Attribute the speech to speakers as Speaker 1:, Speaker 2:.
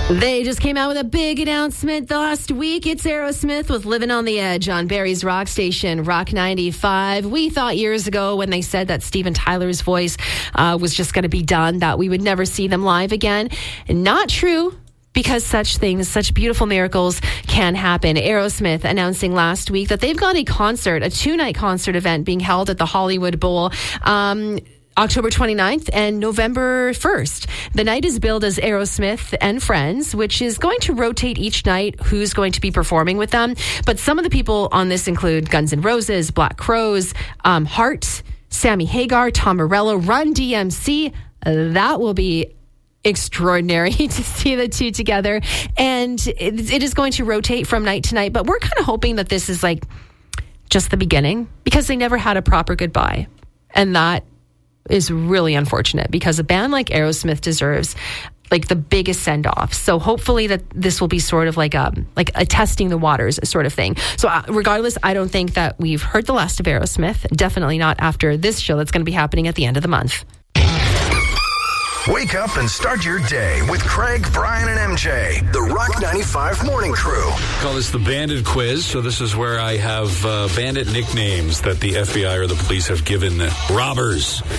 Speaker 1: They just came out with a big announcement last week. It's Aerosmith with Living on the Edge on Barrie's rock station, Rock 95. We thought years ago when they said that Steven Tyler's voice was just going to be done, that we would never see them live again. Not true. Because such things, such beautiful miracles can happen. Aerosmith announcing last week that they've got a concert, a 2-night concert event being held at the Hollywood Bowl. October 29th and November 1st. The night is billed as Aerosmith and Friends, which is going to rotate each night who's going to be performing with them. But some of the people on this include Guns N' Roses, Black Crowes, Heart, Sammy Hagar, Tom Morello, Run DMC. That will be extraordinary to see the two together. And it is going to rotate from night to night. But we're kind of hoping that this is like just the beginning, because they never had a proper goodbye. And that is really unfortunate, because a band like Aerosmith deserves like the biggest send off. So hopefully that this will be sort of like a testing the waters sort of thing. So regardless, I don't think that we've heard the last of Aerosmith. Definitely not after this show that's going to be happening at the end of the month.
Speaker 2: Wake up and start your day with Craig, Brian, and MJ. The Rock 95 Morning Crew.
Speaker 3: Call this the Bandit Quiz. So this is where I have bandit nicknames that the FBI or the police have given robbers.